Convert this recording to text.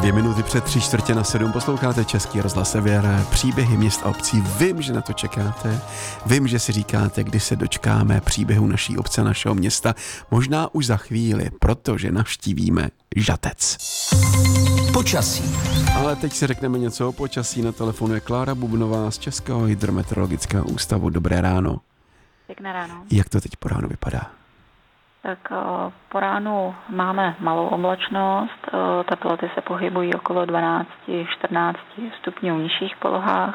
2 minuty před 6:45 posloucháte Český rozhlas Sever, příběhy měst a obcí. Vím, že na to čekáte. Vím, že si říkáte, kdy se dočkáme příběhu naší obce, našeho města. Možná už za chvíli, protože navštívíme Žatec. Počasí. Ale teď si řekneme něco o počasí. Na telefonu je Klára Bubnová z Českého hydrometeorologického ústavu. Dobré ráno. Pěkné ráno. Jak to teď po ránu vypadá? Tak po ránu máme malou oblačnost, teploty se pohybují okolo 12-14 stupňů v nižších polohách.